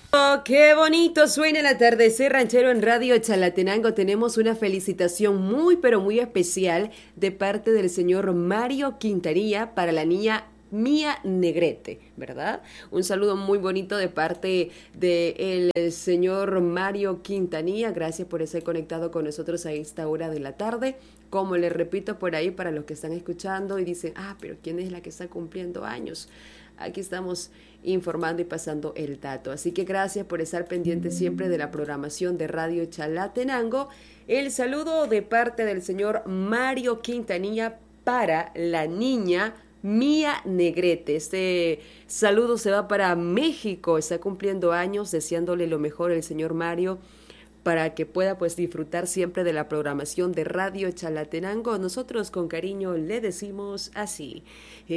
Oh, qué bonito suena el atardecer ranchero en Radio Chalatenango. Tenemos una felicitación muy, pero muy especial de parte del señor Mario Quintanilla para la niña Mía Negrete, ¿verdad? Un saludo muy bonito de parte del señor Mario Quintanilla. Gracias por estar conectado con nosotros a esta hora de la tarde. Como les repito por ahí para los que están escuchando y dicen, pero ¿quién es la que está cumpliendo años? Aquí estamos informando y pasando el dato. Así que gracias por estar pendiente siempre de la programación de Radio Chalatenango. El saludo de parte del señor Mario Quintanilla para la niña Mía Negrete. Este saludo se va para México. Está cumpliendo años, deseándole lo mejor el señor Mario para que pueda pues disfrutar siempre de la programación de Radio Chalatenango. Nosotros con cariño le decimos así.